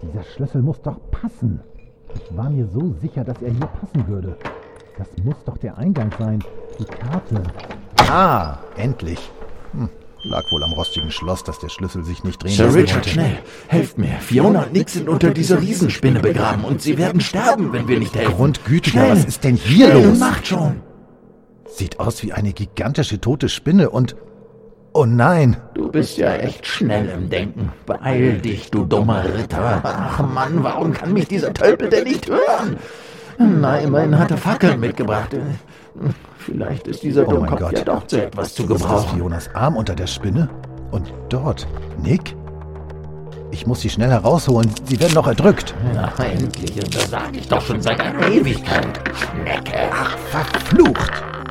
Dieser Schlüssel muss doch passen. Ich war mir so sicher, dass er hier passen würde. Das muss doch der Eingang sein. Die Karte. Ah, endlich. Lag wohl am rostigen Schloss, dass der Schlüssel sich nicht drehen Sir lassen Richard, wollte. schnell, helft mir. Fiona und Nick sind unter dieser Riesenspinne begraben und sie werden sterben, wenn wir nicht helfen. Grundgütiger, was ist denn hier los? Macht schon. Sieht aus wie eine gigantische tote Spinne und... Oh nein! Du bist ja echt schnell im Denken. Beeil dich, du dummer Ritter. Ach Mann, warum kann mich dieser Tölpel denn nicht hören? Na, immerhin hat er Fackeln mitgebracht. Vielleicht ist dieser Oh mein Dummkopf Gott. ja doch zu etwas zu Ist das gebrauchen. Fionas Arm unter der Spinne? Und dort, Nick? Ich muss sie schnell herausholen, sie werden noch erdrückt. Na, endlich. Und das sage ich doch schon seit einer Ewigkeit. Schnecke. Ach, verflucht!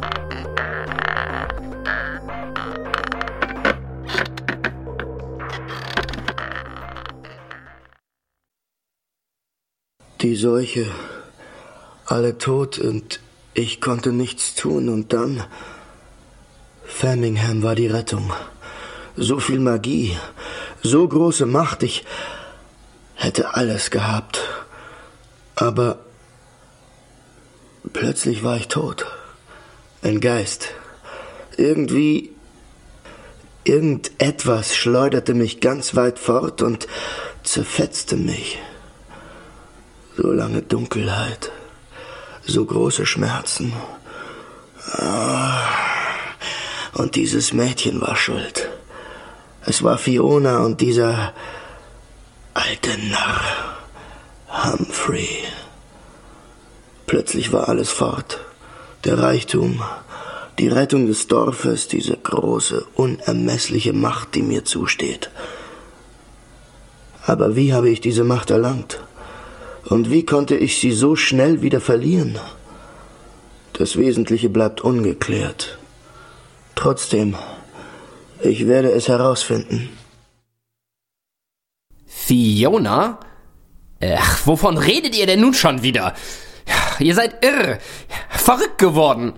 Die Seuche, alle tot und ich konnte nichts tun und dann... Framingham war die Rettung. So viel Magie, so große Macht, ich hätte alles gehabt. Aber plötzlich war ich tot. Ein Geist. Irgendetwas schleuderte mich ganz weit fort und zerfetzte mich. So lange Dunkelheit, so große Schmerzen. Und dieses Mädchen war schuld. Es war Fiona und dieser alte Narr, Humphrey. Plötzlich war alles fort. Der Reichtum, die Rettung des Dorfes, diese große, unermessliche Macht, die mir zusteht. Aber wie habe ich diese Macht erlangt? Und wie konnte ich sie so schnell wieder verlieren? Das Wesentliche bleibt ungeklärt. Trotzdem, ich werde es herausfinden. Fiona? Ach, wovon redet ihr denn nun schon wieder? Ihr seid irre, verrückt geworden.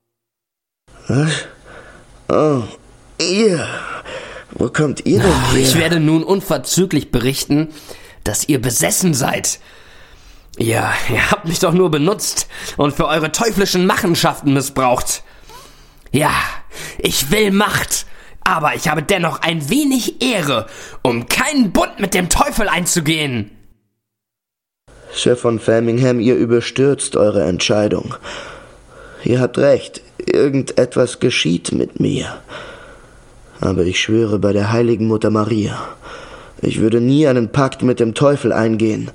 Was? Oh, ihr. Wo kommt ihr denn her? Ich werde nun unverzüglich berichten, dass ihr besessen seid. Ja, ihr habt mich doch nur benutzt und für eure teuflischen Machenschaften missbraucht. Ja, ich will Macht, aber ich habe dennoch ein wenig Ehre, um keinen Bund mit dem Teufel einzugehen. Sir von Framingham, ihr überstürzt eure Entscheidung. Ihr habt recht, irgendetwas geschieht mit mir. Aber ich schwöre bei der heiligen Mutter Maria, ich würde nie einen Pakt mit dem Teufel eingehen.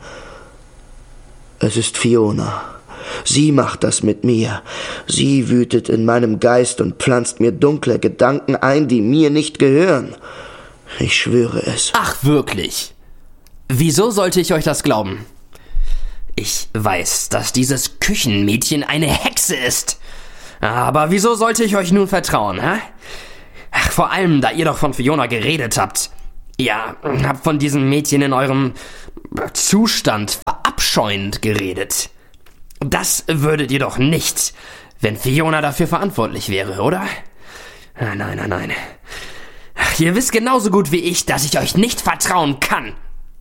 Es ist Fiona. Sie macht das mit mir. Sie wütet in meinem Geist und pflanzt mir dunkle Gedanken ein, die mir nicht gehören. Ich schwöre es. Ach, wirklich? Wieso sollte ich euch das glauben? Ich weiß, dass dieses Küchenmädchen eine Hexe ist. Aber wieso sollte ich euch nun vertrauen, hä? Ach, vor allem, da ihr doch von Fiona geredet habt. Ja, habt von diesem Mädchen in eurem Zustand verabscheuend geredet. Das würdet ihr doch nicht, wenn Fiona dafür verantwortlich wäre, oder? Nein. Ach, ihr wisst genauso gut wie ich, dass ich euch nicht vertrauen kann.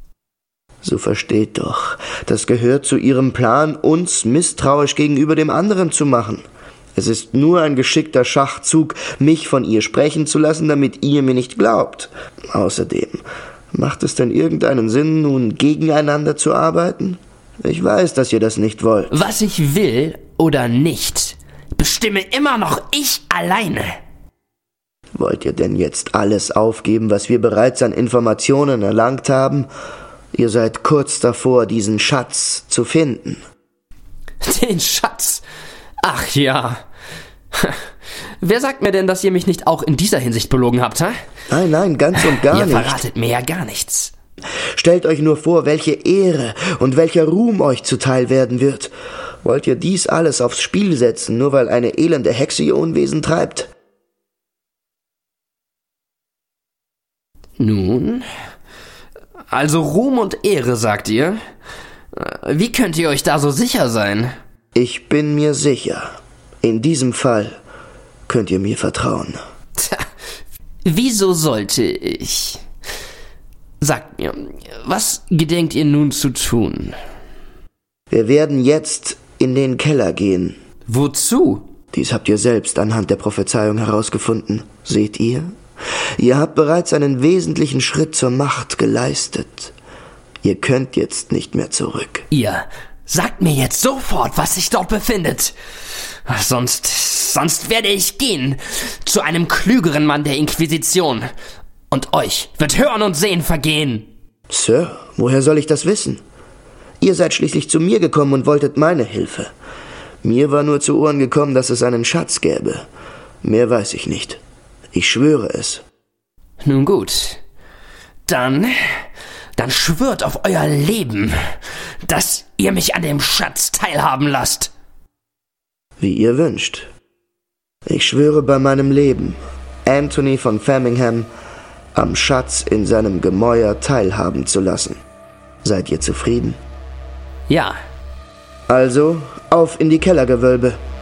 So versteht doch, das gehört zu ihrem Plan, uns misstrauisch gegenüber dem anderen zu machen. Es ist nur ein geschickter Schachzug, mich von ihr sprechen zu lassen, damit ihr mir nicht glaubt. Außerdem, macht es denn irgendeinen Sinn, nun gegeneinander zu arbeiten? Ich weiß, dass ihr das nicht wollt. Was ich will oder nicht, bestimme immer noch ich alleine. Wollt ihr denn jetzt alles aufgeben, was wir bereits an Informationen erlangt haben? Ihr seid kurz davor, diesen Schatz zu finden. Den Schatz? Ach ja. Wer sagt mir denn, dass ihr mich nicht auch in dieser Hinsicht belogen habt, hä? Nein, ganz und gar nicht. Ihr verratet mir ja gar nichts. Stellt euch nur vor, welche Ehre und welcher Ruhm euch zuteil werden wird. Wollt ihr dies alles aufs Spiel setzen, nur weil eine elende Hexe ihr Unwesen treibt? Nun, also Ruhm und Ehre, sagt ihr? Wie könnt ihr euch da so sicher sein? Ich bin mir sicher. In diesem Fall könnt ihr mir vertrauen. Tja, wieso sollte ich? Sagt mir, was gedenkt ihr nun zu tun? Wir werden jetzt in den Keller gehen. Wozu? Dies habt ihr selbst anhand der Prophezeiung herausgefunden. Seht ihr? Ihr habt bereits einen wesentlichen Schritt zur Macht geleistet. Ihr könnt jetzt nicht mehr zurück. Ihr sagt mir jetzt sofort, was sich dort befindet. Sonst werde ich gehen zu einem klügeren Mann der Inquisition. Und euch wird Hören und Sehen vergehen. Sir, woher soll ich das wissen? Ihr seid schließlich zu mir gekommen und wolltet meine Hilfe. Mir war nur zu Ohren gekommen, dass es einen Schatz gäbe. Mehr weiß ich nicht. Ich schwöre es. Nun gut. Dann schwört auf euer Leben, dass ihr mich an dem Schatz teilhaben lasst. Wie ihr wünscht. Ich schwöre bei meinem Leben, Anthony von Framingham am Schatz in seinem Gemäuer teilhaben zu lassen. Seid ihr zufrieden? Ja. Also, auf in die Kellergewölbe.